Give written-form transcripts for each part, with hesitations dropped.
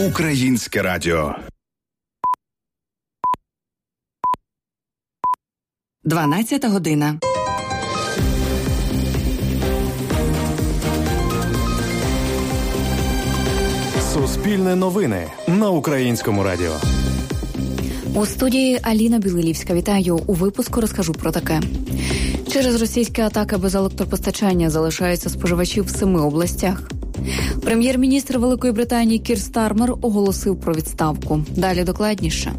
Українське радіо. 12 година. Суспільне новини на Українському радіо. У студії Аліна Білилівська. Вітаю. У випуску розкажу про таке. Через російські атаки без електропостачання залишаються споживачі в 7 областях. Прем'єр-міністр Великої Британії Кір Стармер оголосив про відставку. Далі докладніше.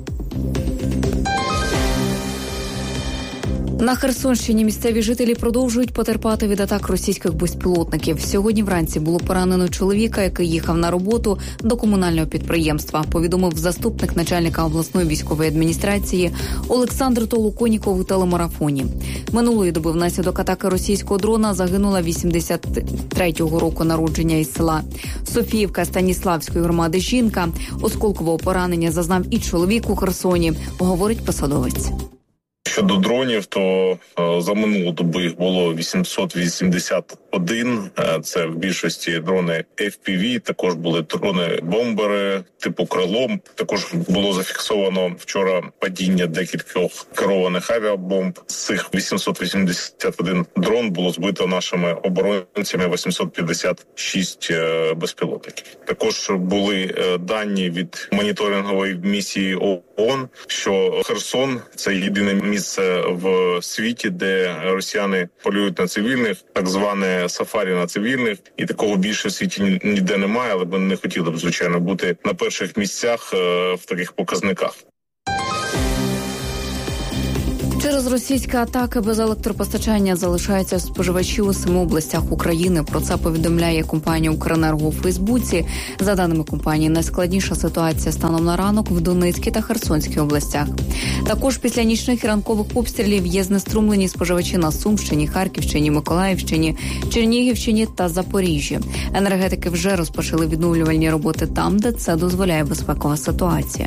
На Херсонщині місцеві жителі продовжують потерпати від атак російських безпілотників. Сьогодні вранці було поранено чоловіка, який їхав на роботу до комунального підприємства, повідомив заступник начальника обласної військової адміністрації Олександр Толоконіков у телемарафоні. Минулої доби внаслідок атаки російського дрона загинула 83-го року народження із села Софіївка Станіславської громади жінка. Осколкового поранення зазнав і чоловік у Херсоні, говорить посадовець. Щодо дронів, то за минулу добу їх було 881. Це в більшості дрони FPV, також були дрони-бомбери типу «Крило». Також було зафіксовано вчора падіння декількох керованих авіабомб. З цих 881 дрон було збито нашими оборонцями 856 безпілотників. Також були дані від моніторингової місії ООН, що Херсон – це єдине місце в світі, де росіяни полюють на цивільних, так зване сафарі на цивільних, і такого більше в світі ніде немає, але ми не хотіли б, звичайно, бути на перших місцях в таких показниках. Через російські атаки без електропостачання залишаються споживачі у 7 областях України. Про це повідомляє компанія «Укренерго» у Фейсбуці. За даними компанії, найскладніша ситуація станом на ранок в Донецькій та Херсонській областях. Також після нічних і ранкових обстрілів є знеструмлені споживачі на Сумщині, Харківщині, Миколаївщині, Чернігівщині та Запоріжжі. Енергетики вже розпочали відновлювальні роботи там, де це дозволяє безпекова ситуація.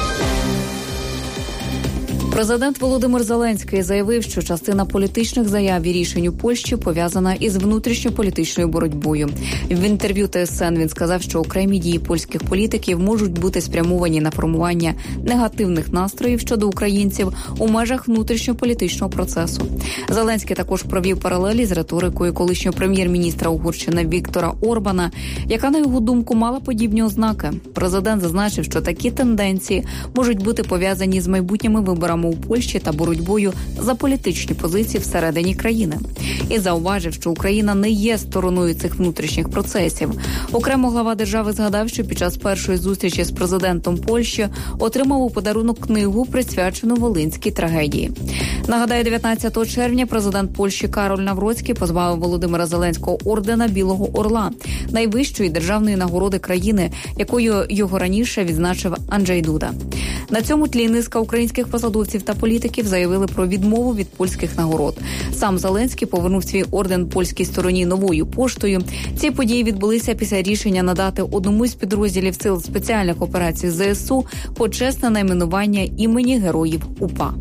Президент Володимир Зеленський заявив, що частина політичних заяв і рішень у Польщі пов'язана із внутрішньополітичною боротьбою. В інтерв'ю ТСН він сказав, що окремі дії польських політиків можуть бути спрямовані на формування негативних настроїв щодо українців у межах внутрішньополітичного процесу. Зеленський також провів паралелі з риторикою колишнього прем'єр-міністра Угорщини Віктора Орбана, яка, на його думку, мала подібні ознаки. Президент зазначив, що такі тенденції можуть бути пов'язані з майбутніми виборами у Польщі та боротьбою за політичні позиції всередині країни. І зауважив, що Україна не є стороною цих внутрішніх процесів. Окремо глава держави згадав, що під час першої зустрічі з президентом Польщі отримав у подарунок книгу, присвячену Волинській трагедії. Нагадаю, 19 червня президент Польщі Кароль Навроцький позбавив Володимира Зеленського ордена Білого Орла, найвищої державної нагороди країни, якою його раніше відзначив Анджей Дуда. На цьому тлі низка українських посадовців та політиків заявили про відмову від польських нагород. Сам Зеленський повернув свій орден польській стороні новою поштою. Ці події відбулися після рішення надати одному із підрозділів сил спеціальних операцій ЗСУ почесне найменування імені Героїв УПА.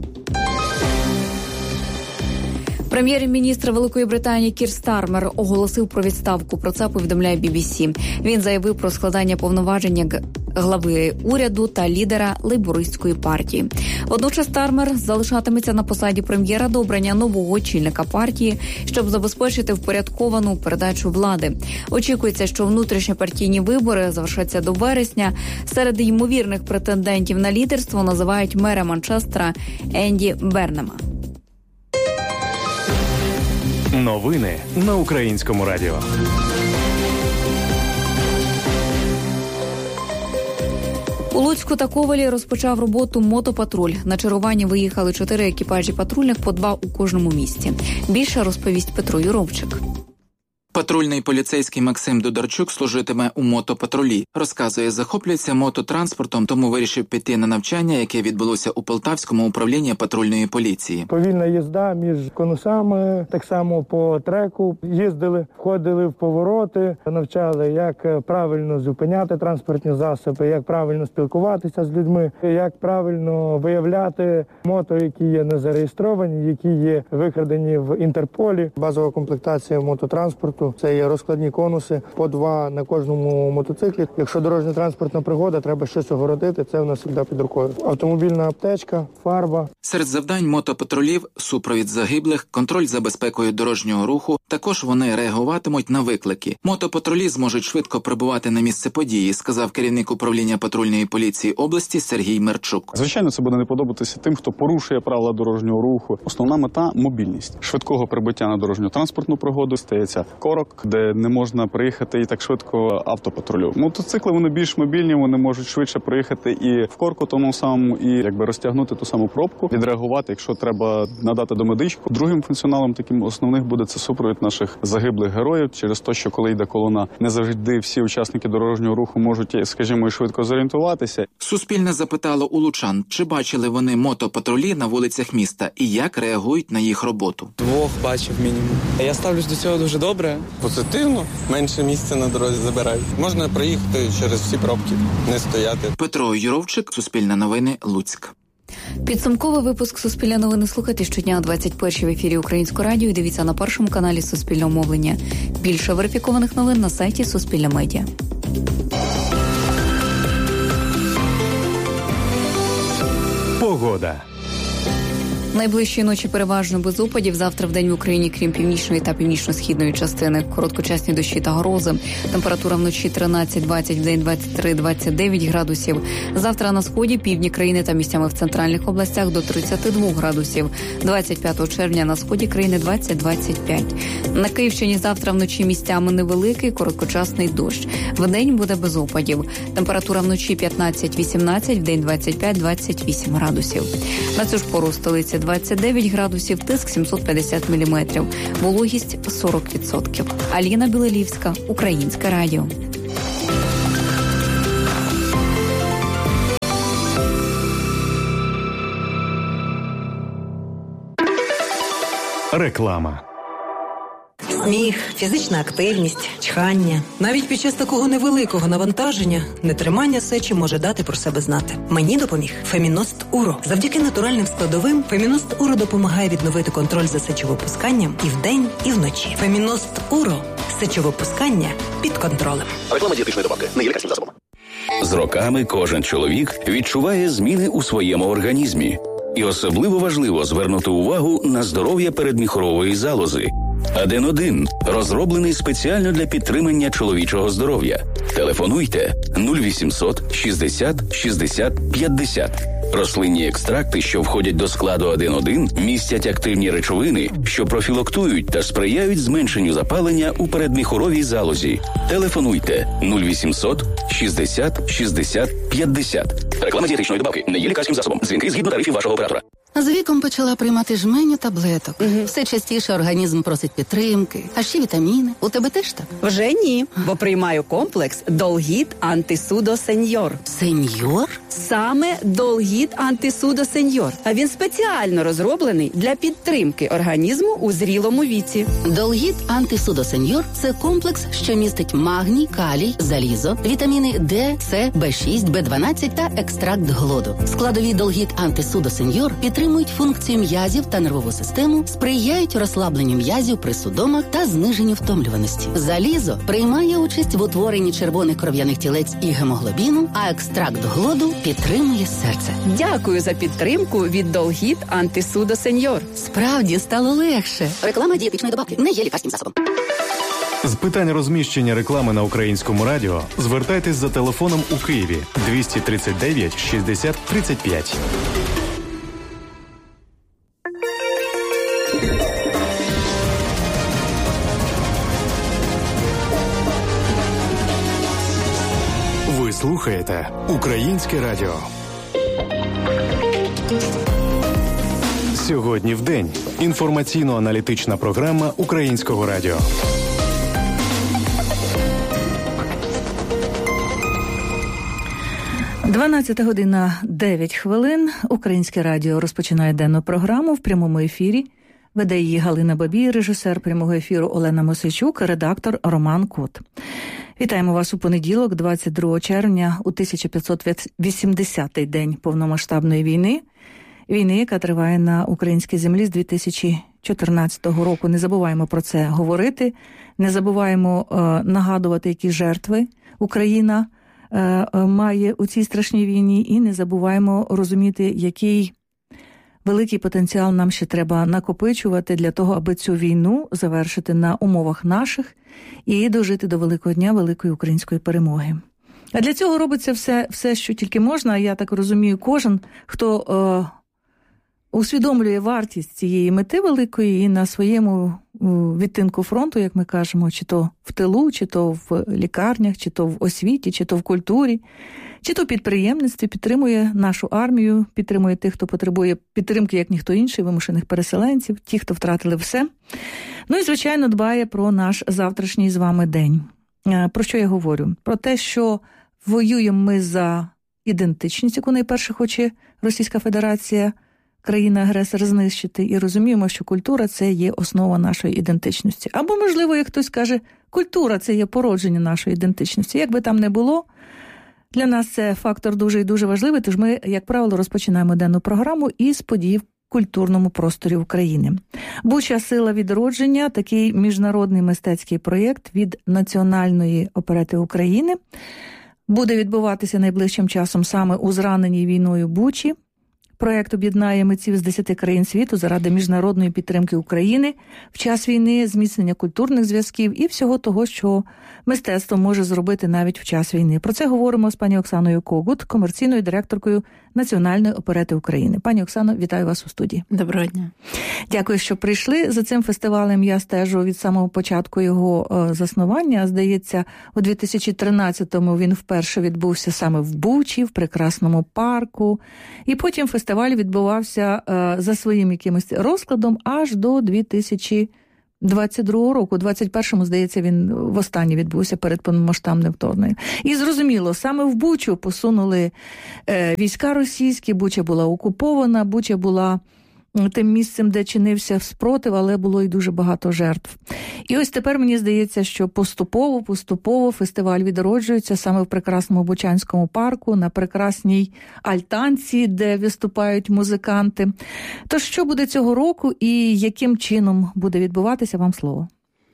Прем'єр-міністр Великої Британії Кір Стармер оголосив про відставку. Про це повідомляє BBC. Він заявив про складання повноважень глави уряду та лідера лейбористської партії. Водночас Стармер залишатиметься на посаді прем'єра до обрання нового очільника партії, щоб забезпечити впорядковану передачу влади. Очікується, що внутрішньопартійні вибори завершаться до вересня. Серед ймовірних претендентів на лідерство називають мера Манчестера Енді Бернема. Новини на Українському радіо. У Луцьку та Ковелі розпочав роботу мотопатруль. На чергування виїхали 4 екіпажі патрульних, по 2 у кожному місті. Більше розповість Петро Юровчик. Патрульний поліцейський Максим Дударчук служитиме у мотопатрулі. Розказує, захоплюється мототранспортом, тому вирішив піти на навчання, яке відбулося у Полтавському управлінні патрульної поліції. Повільна їзда між конусами, так само по треку. Їздили, входили в повороти, навчали, як правильно зупиняти транспортні засоби, як правильно спілкуватися з людьми, як правильно виявляти мото, які є незареєстровані, які є викрадені в Інтерполі. Базова комплектація мототранспорту транспорту. Це є розкладні конуси, по 2 на кожному мотоциклі. Якщо дорожньо-транспортна пригода, треба щось огородити, це в нас завжди під рукою. Автомобільна аптечка, фарба. Серед завдань мотопатрулів – супровід загиблих, контроль за безпекою дорожнього руху. Також вони реагуватимуть на виклики. Мотопатрулі зможуть швидко прибувати на місце події, сказав керівник управління патрульної поліції області Сергій Мерчук. Звичайно, це буде не подобатися тим, хто порушує правила дорожнього руху. Основна мета – мобільність. Швидкого прибуття на дорожньо-транспортну пригоду стається корок, де не можна приїхати і так швидко автопатрулю. Мотоцикли, вони більш мобільні, вони можуть швидше приїхати і в корку тому самому, і розтягнути ту саму пробку, відреагувати, якщо треба надати домедичку. Другим функціоналом таким основним буде це супровід наших загиблих героїв через те, що коли йде колона, не завжди всі учасники дорожнього руху можуть, скажімо, швидко зорієнтуватися. Суспільне запитало у лучан, чи бачили вони мотопатрулі на вулицях міста і як реагують на їх роботу. 2 бачив мінімум. Я ставлюсь до цього дуже добре. Позитивно, менше місця на дорозі забирають. Можна проїхати через всі пробки, не стояти. Петро Юровчик, Суспільне новини, Луцьк. Підсумковий випуск «Суспільне новини» слухайте щодня о 21-й в ефірі Українського радіо і дивіться на першому каналі Суспільного мовлення. Більше верифікованих новин на сайті Суспільне медіа. Погода. Найближчі ночі переважно без опадів. Завтра вдень в Україні, крім північної та північно-східної частини, короткочасні дощі та грози. Температура вночі 13-20, вдень 23-29 градусів. Завтра на сході, півдні країни та місцями в центральних областях до 32 градусів. 25 червня на сході країни 20-25. На Київщині завтра вночі місцями невеликий, короткочасний дощ. Вдень буде без опадів. Температура вночі 15-18, вдень 25-28 градусів. На цю ж пору в столиці 29 градусів, тиск 750 міліметрів, вологість 40%. Аліна Білелівська, Українське радіо. Реклама. Сміх, фізична активність, чхання. Навіть під час такого невеликого навантаження нетримання сечі може дати про себе знати. Мені допоміг Феміност Уро. Завдяки натуральним складовим Феміност Уро допомагає відновити контроль за сечовипусканням і вдень, і вночі. Феміност Уро. Сечовипускання під контролем. Реклама дієтичної добавки. Не є лікарським засобом. З роками кожен чоловік відчуває зміни у своєму організмі. І особливо важливо звернути увагу на здоров'я передміхорової залози. Аден-1 розроблений спеціально для підтримання чоловічого здоров'я. Телефонуйте 0800 60 60 50. Рослинні екстракти, що входять до складу Аден-1, містять активні речовини, що профілактують та сприяють зменшенню запалення у передміхоровій залозі. Телефонуйте 0800 60 60 50. Реклама дієтичної добавки. Не є лікарським засобом. Дзвінки згідно тарифів вашого оператора. З віком почала приймати жменю таблеток. Все частіше організм просить підтримки, а ще вітаміни. У тебе теж так? Вже ні, бо приймаю комплекс Долгіт Антисудо Сеньор. Сеньор? Саме Долгіт Антисудо Сеньор. А він спеціально розроблений для підтримки організму у зрілому віці. Долгіт Антисудо Сеньор – це комплекс, що містить магній, калій, залізо, вітаміни Д, С, Б6, Б12 та екстракт глоду. Складові Долгіт Антисудо Сеньор підтримують функцію м'язів та нервову систему, сприяють розслабленню м'язів при судомах та зниженню втомлюваності. Залізо приймає участь в утворенні червоних кров'яних тілець і гемоглобіну, а екстракт глоду підтримує серце. Дякую за підтримку від Долгіт Антисудо Сеньор. Справді стало легше. Реклама дієтичної добавки не є лікарським засобом. З питань розміщення реклами на Українському радіо звертайтесь за телефоном у Києві 239 60 35. Ви слухаєте Українське радіо. Сьогодні в день. Інформаційно-аналітична програма Українського радіо. Дванадцята година 9 хвилин. Українське радіо розпочинає денну програму в прямому ефірі. Веде її Галина Бабій, режисер прямого ефіру Олена Мосичук, редактор Роман Кот. Вітаємо вас у понеділок, 22 червня, у 1580-й день повномасштабної війни. Війни, яка триває на українській землі з 2014 2014 року. Не забуваємо про це говорити, не забуваємо нагадувати, які жертви Україна має у цій страшній війні, і не забуваємо розуміти, який великий потенціал нам ще треба накопичувати для того, аби цю війну завершити на умовах наших і дожити до великого дня, великої української перемоги. А для цього робиться все, що тільки можна. Я так розумію, кожен, хто усвідомлює вартість цієї мети великої і на своєму відтинку фронту, як ми кажемо, чи то в тилу, чи то в лікарнях, чи то в освіті, чи то в культурі, чи то в підприємництві, підтримує нашу армію, підтримує тих, хто потребує підтримки, як ніхто інший, вимушених переселенців, ті, хто втратили все. Ну і, звичайно, дбає про наш завтрашній з вами день. Про що я говорю? Про те, що воюємо ми за ідентичність, яку найперше хоче Російська Федерація, країна-агресор, знищити, і розуміємо, що культура – це є основа нашої ідентичності. Або, можливо, як хтось каже, культура – це є породження нашої ідентичності. Як би там не було, для нас це фактор дуже і дуже важливий, тож ми, як правило, розпочинаємо денну програму із подій в культурному просторі України. Буча «Сила відродження» – такий міжнародний мистецький проєкт від Національної оперети України. Буде відбуватися найближчим часом саме у зраненій війною Бучі. Проєкт об'єднає митців з 10 країн світу заради міжнародної підтримки України в час війни, зміцнення культурних зв'язків і всього того, що мистецтво може зробити навіть в час війни. Про це говоримо з пані Оксаною Когут, комерційною директоркою Національної оперети України. Пані Оксано, вітаю вас у студії. Доброго дня. Дякую, що прийшли. За цим фестивалем я стежу від самого початку його заснування. Здається, у 2013-му він вперше відбувся саме в Бучі, в прекрасному парку. І потім фестиваль відбувався за своїм якимось розкладом аж до 2022 року. У 21-му, здається, він востаннє відбувся перед повномасштабним вторгненням. І зрозуміло, саме в Бучу посунули війська російські, Буча була окупована, Буча була тим місцем, де чинився спротив, але було і дуже багато жертв. І ось тепер мені здається, що поступово фестиваль відроджується саме в прекрасному Бучанському парку, на прекрасній альтанці, де виступають музиканти. Тож, що буде цього року і яким чином буде відбуватися, вам слово?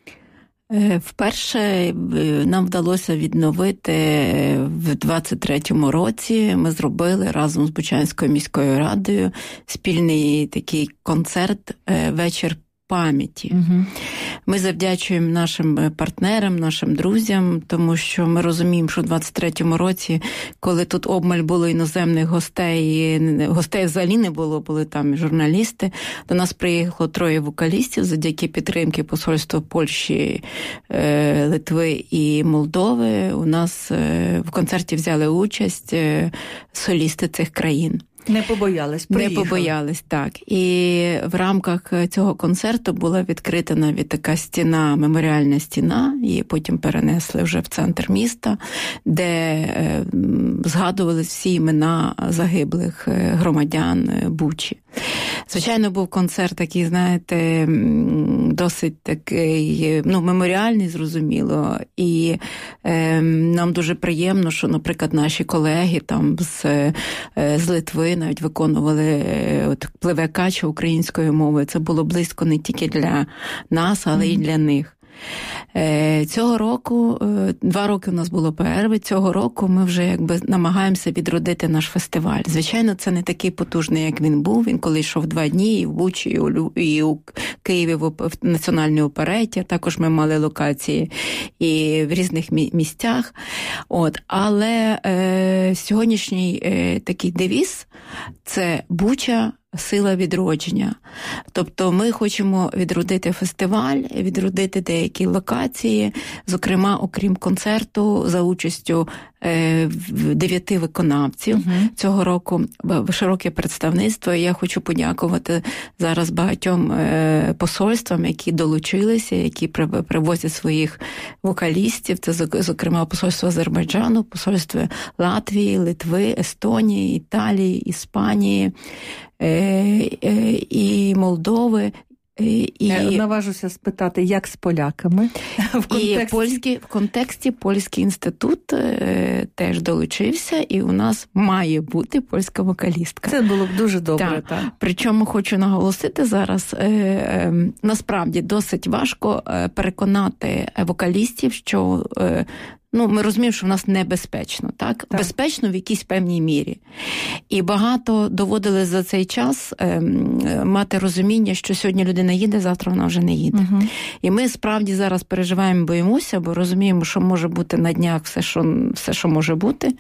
Вперше нам вдалося відновити в 23-му році. Ми зробили разом з Бучанською міською радою спільний такий концерт «Вечір пам'яті». Угу. Ми завдячуємо нашим партнерам, нашим друзям, тому що ми розуміємо, що в 23-му році, коли тут обмаль було іноземних гостей взагалі не було, були там і журналісти, до нас приїхало 3 вокалістів завдяки підтримки посольства Польщі, Литви і Молдови. У нас в концерті взяли участь солісти цих країн. Не побоялись, приїхали. Не побоялись, так. І в рамках цього концерту була відкрита навіть така стіна, меморіальна стіна, її потім перенесли вже в центр міста, де згадували всі імена загиблих громадян Бучі. Звичайно, був концерт такий, знаєте, досить такий, меморіальний, зрозуміло. І нам дуже приємно, що, наприклад, наші колеги там з Литви навіть виконували «Пливе кача» українською мовою. Це було близько не тільки для нас, але й для них. Цього року, 2 роки у нас було перерви, цього року ми вже намагаємося відродити наш фестиваль. Звичайно, це не такий потужний, як він був. Він коли йшов 2 дні і в Бучі, і у Києві в Національній опереті. Також ми мали локації і в різних місцях. Але сьогоднішній такий девіз – це Буча, сила відродження. Тобто ми хочемо відродити фестиваль, відродити деякі локації, зокрема, окрім концерту, за участю 9 виконавців. Цього року широке представництво. І я хочу подякувати зараз багатьом посольствам, які долучилися, які привозять своїх вокалістів. Це, зокрема, посольство Азербайджану, посольство Латвії, Литви, Естонії, Італії, Іспанії, і Молдови. Наважуся спитати, як з поляками? В контексті Польський інститут теж долучився, і у нас має бути польська вокалістка. Це було б дуже добре. Так. Причому хочу наголосити зараз, насправді досить важко переконати вокалістів, що ми розуміємо, що в нас небезпечно, так? Безпечно в якійсь певній мірі. І багато доводили за цей час мати розуміння, що сьогодні людина їде, завтра вона вже не їде. Uh-huh. І ми справді зараз переживаємо, боїмося, бо розуміємо, що може бути на днях все, що може бути,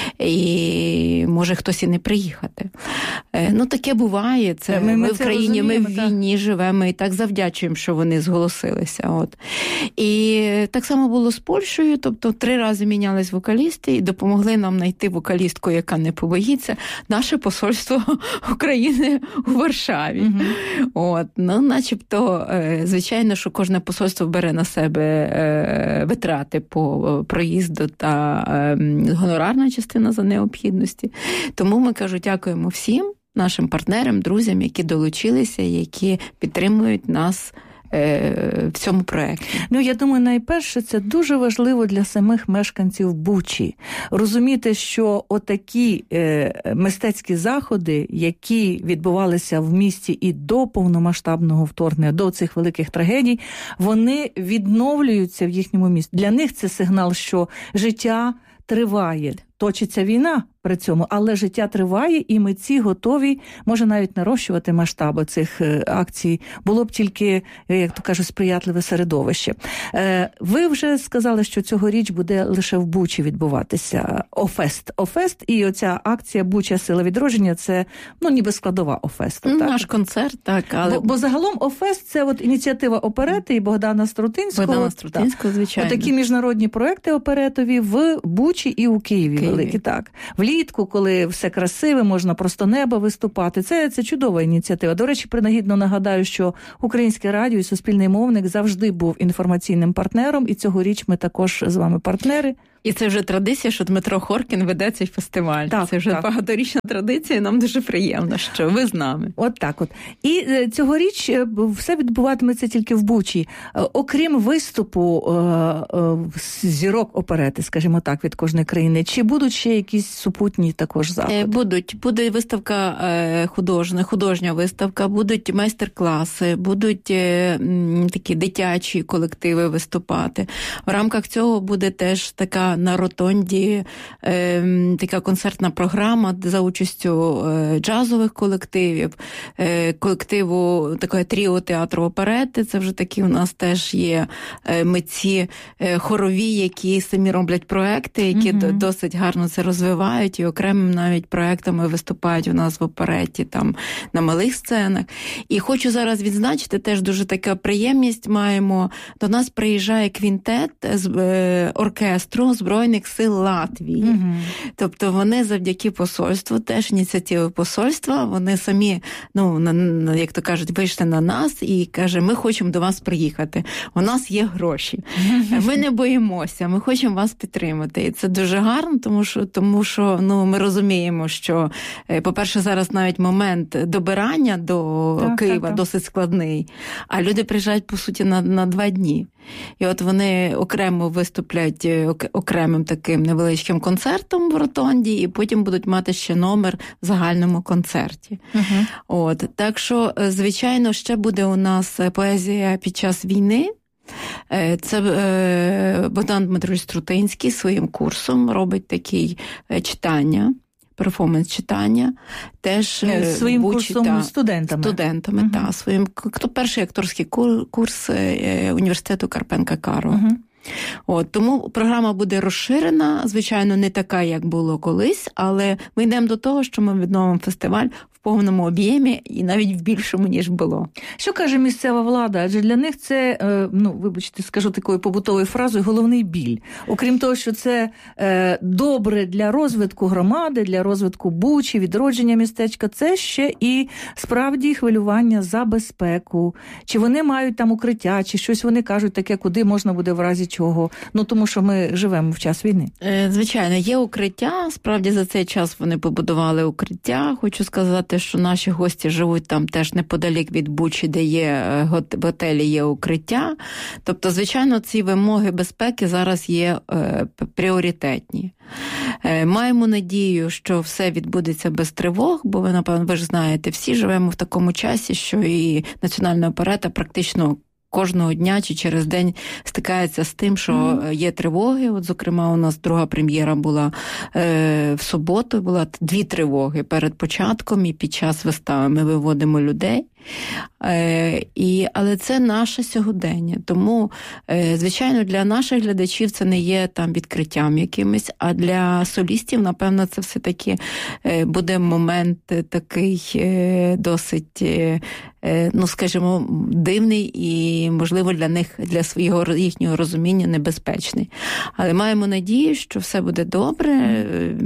і може хтось і не приїхати. Таке буває. Це ми в країні, ми в війні живемо, і так завдячуємо, що вони зголосилися. От. І так само було з Польщею, тобто 3 рази мінялись вокалісти і допомогли нам знайти вокалістку, яка не побоїться, наше посольство України у Варшаві. Mm-hmm. Начебто, звичайно, що кожне посольство бере на себе витрати по проїзду та гонорарна частина за необхідності. Тому ми, дякуємо всім нашим партнерам, друзям, які долучилися, які підтримують нас в цьому проєкті. Я думаю, найперше, це дуже важливо для самих мешканців Бучі. Розуміти, що отакі мистецькі заходи, які відбувалися в місті і до повномасштабного вторгнення, до цих великих трагедій, вони відновлюються в їхньому місті. Для них це сигнал, що життя триває. Точиться війна при цьому, але життя триває, і митці готові, може, навіть нарощувати масштаби цих акцій. Було б тільки, як то кажуть, сприятливе середовище. Ви вже сказали, що цьогоріч буде лише в Бучі відбуватися Офест, і оця акція «Буча. Сила відродження» – це, ніби складова Офесту. Так? Наш концерт, так. Але... Бо загалом Офест – це ініціатива оперети і Богдана Струтинського. Звичайно. Такі міжнародні проекти оперетові в Бучі і у Києві. Великі, так. Влітку, коли все красиве, можна просто неба виступати. Це чудова ініціатива. До речі, принагідно нагадаю, що Українське радіо і Суспільний мовник завжди був інформаційним партнером, і цьогоріч ми також з вами партнери. І це вже традиція, що Дмитро Хоркін веде цей фестиваль. Це вже багаторічна традиція, і нам дуже приємно, що ви з нами. От так от. І цьогоріч все відбуватиметься тільки в Бучі. Окрім виступу зірок оперети, скажімо так, від кожної країни, чи будуть ще якісь супутні також заходи? Буде виставка художня виставка, будуть майстер-класи, будуть такі дитячі колективи виступати. В рамках цього буде теж така на Ротонді така концертна програма за участю джазових колективів, колективу такої тріо театру оперети. Це вже такі у нас теж є митці хорові, які самі роблять проекти, які досить гарно це розвивають, і окремим навіть проектами виступають у нас в опереті там на малих сценах. І хочу зараз відзначити, теж дуже така приємність маємо. До нас приїжджає квінтет з оркестру Збройних сил Латвії. Mm-hmm. Тобто вони завдяки посольству, теж ініціативи посольства, вони самі, як то кажуть, вийшли на нас і каже, ми хочемо до вас приїхати. У нас є гроші. Ми не боїмося, ми хочемо вас підтримати. І це дуже гарно, тому що ми розуміємо, що, по-перше, зараз навіть момент добирання до Києва досить складний, а люди приїжджають, по суті, на 2 дні. І от вони окремо виступлять окремим таким невеличким концертом в Ротонді, і потім будуть мати ще номер в загальному концерті. Uh-huh. Так що, звичайно, ще буде у нас поезія під час війни. Це Богдан Дмитрович Струтинський своїм курсом робить такі читання, перформанс-читання. Теж своїм курсом студентами. Студентами, так. Своїм, перший акторський курс університету Карпенка-Карого. Тому програма буде розширена, звичайно, не така, як було колись, але ми йдемо до того, що ми відновимо фестиваль в повному об'ємі і навіть в більшому, ніж було. Що каже місцева влада? Адже для них це, вибачте, скажу такою побутовою фразою, головний біль. Окрім того, що це добре для розвитку громади, для розвитку Бучі, відродження містечка, це ще і справді хвилювання за безпеку. Чи вони мають там укриття, чи щось вони кажуть таке, куди можна буде в разі чого? Ну, тому що ми живемо в час війни. Звичайно, є укриття. Справді за цей час вони побудували укриття. Хочу сказати, що наші гості живуть там теж неподалік від Бучі, де є готелі, є укриття. Тобто, звичайно, ці вимоги безпеки зараз є пріоритетні. Маємо надію, що все відбудеться без тривог, бо ви, напевно, ви ж знаєте, всі живемо в такому часі, що і національна оперета практично кожного дня чи через день стикається з тим, що є тривоги. От, зокрема, у нас друга прем'єра була в суботу, була 2 тривоги перед початком і під час вистави ми виводимо людей. Але це наше сьогодення. Тому, звичайно, для наших глядачів це не є там відкриттям якимось, а для солістів, напевно, це все-таки буде момент такий досить, ну, скажімо, дивний і, можливо, для них, для їхнього розуміння небезпечний. Але маємо надію, що все буде добре,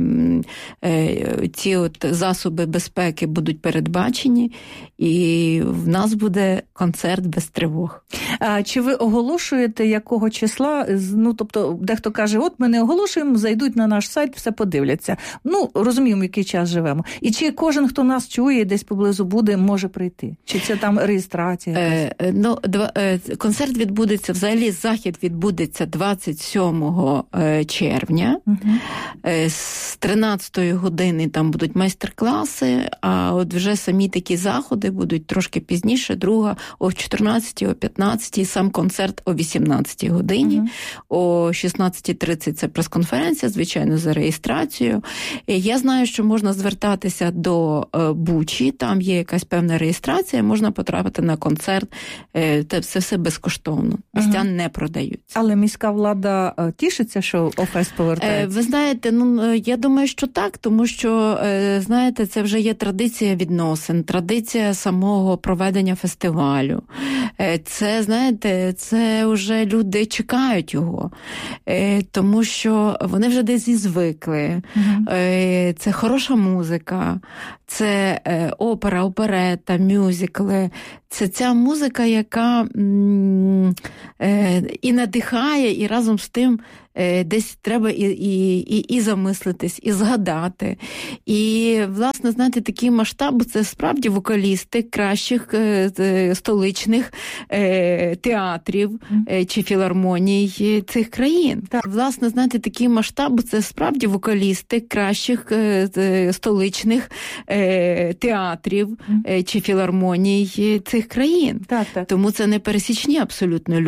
ці от засоби безпеки будуть передбачені, і в нас буде концерт без тривог. А чи ви оголошуєте, якого числа? Ну, тобто, дехто каже, от ми не оголошуємо, зайдуть на наш сайт, все подивляться. Ну, розуміємо, який час живемо. І чи кожен, хто нас чує, десь поблизу буде, може прийти? Чи це там реєстрація? Концерт відбудеться, взагалі захід відбудеться 27 червня. З 13-ї години там будуть майстер-класи, а от вже самі такі заходи будуть трошки пізніше, друга о 14-й, о 15-й, сам концерт о 18-й годині, о 16:30 це прес-конференція, звичайно, за реєстрацією. Я знаю, що можна звертатися до Бучі, там є якась певна реєстрація, можна потрапити на концерт, це все безкоштовно, місця не продаються. Але міська влада тішиться, що ОФЕС повертається? Ви знаєте, ну, я думаю, що так, тому що, знаєте, це вже є традиція відносин, традиція самого проведення фестивалю. Це, знаєте, це вже люди чекають його, тому що вони вже десь і звикли. Це хороша музика, це опера, оперета, мюзикли. Це ця музика, яка і надихає, і разом з тим десь треба і замислитись, і згадати. І, власне, знаєте, такий масштаб, це справді вокалісти кращих столичних театрів чи філармоній цих країн. Так. Власне, знаєте, такий масштаб, це справді вокалісти кращих столичних театрів чи філармоній цих країн. Так. Тому це не пересічні абсолютно люди.